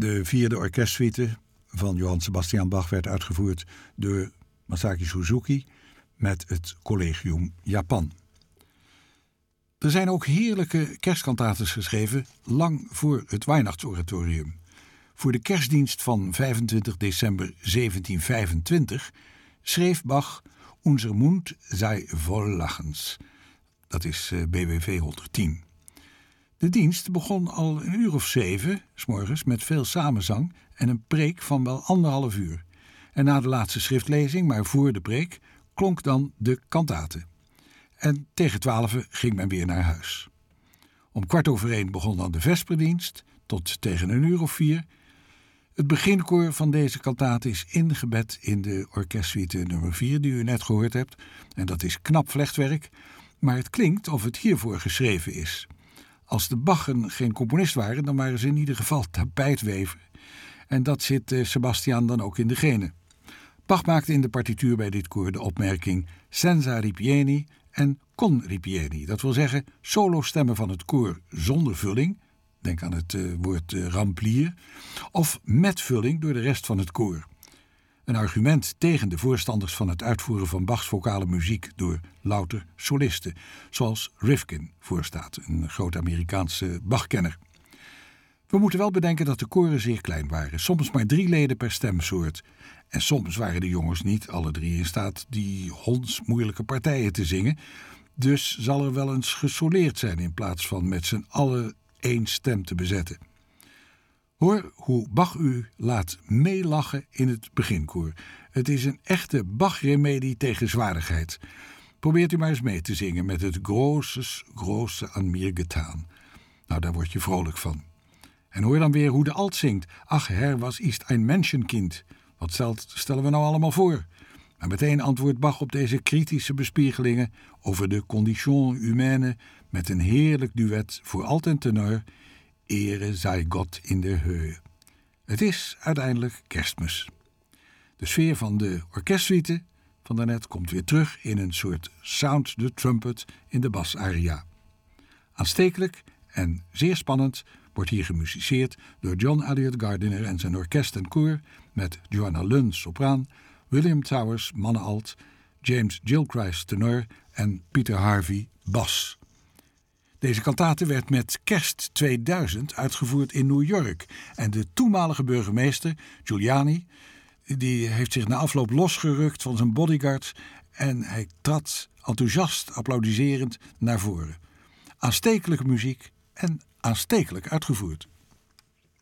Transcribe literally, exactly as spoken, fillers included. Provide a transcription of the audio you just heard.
De vierde orkestsuite van Johann Sebastian Bach werd uitgevoerd door Masaki Suzuki met het Collegium Japan. Er zijn ook heerlijke kerstkantates geschreven lang voor het Weihnachtsoratorium. Voor de kerstdienst van vijfentwintig december zeventien vijfentwintig schreef Bach Unser Mund sei voll Lachens. Dat is B W V honderdtien. De dienst begon al een uur of zeven, 's morgens, met veel samenzang en een preek van wel anderhalf uur. En na de laatste schriftlezing, maar voor de preek, klonk dan de kantate. En tegen twaalfen ging men weer naar huis. Om kwart over één begon dan de vesperdienst, tot tegen een uur of vier. Het beginkoor van deze kantate is ingebed in de orkestsuite nummer vier die u net gehoord hebt. En dat is knap vlechtwerk, maar het klinkt of het hiervoor geschreven is. Als de Bachen geen componist waren, dan waren ze in ieder geval tapijtwever. En dat zit eh, Sebastian dan ook in de genen. Bach maakte in de partituur bij dit koor de opmerking senza ripieni en con ripieni. Dat wil zeggen solostemmen van het koor zonder vulling, denk aan het uh, woord uh, ramplier, of met vulling door de rest van het koor. Een argument tegen de voorstanders van het uitvoeren van Bachs vocale muziek door louter solisten, zoals Rifkin voorstaat, een groot Amerikaanse Bachkenner. We moeten wel bedenken dat de koren zeer klein waren, soms maar drie leden per stemsoort. En soms waren de jongens niet alle drie in staat die hondsmoeilijke partijen te zingen, dus zal er wel eens gesoleerd zijn in plaats van met z'n allen één stem te bezetten. Hoor hoe Bach u laat meelachen in het beginkoor. Het is een echte Bach-remedie tegen zwaarigheid. Probeert u maar eens mee te zingen met het Großes, Große an mir getan. Nou, daar word je vrolijk van. En hoor dan weer hoe de alt zingt. Ach, Herr, was ist ein Menschenkind. Wat stellen we nou allemaal voor? Maar meteen antwoordt Bach op deze kritische bespiegelingen over de condition humaine met een heerlijk duet voor alt en tenor. Ere zij God in der Höhe. Het is uiteindelijk Kerstmis. De sfeer van de orkestsuite van daarnet komt weer terug in een soort sound the trumpet in de basaria. Aanstekelijk en zeer spannend wordt hier gemusiceerd door John Elliott Gardiner en zijn orkest en koor met Joanna Lund sopraan, William Towers mannenalt, James Gilchrist tenor en Peter Harvey bas. Deze kantate werd met kerst tweeduizend uitgevoerd in New York en de toenmalige burgemeester Giuliani die heeft zich na afloop losgerukt van zijn bodyguards en hij trad enthousiast applaudisserend naar voren. Aanstekelijke muziek en aanstekelijk uitgevoerd.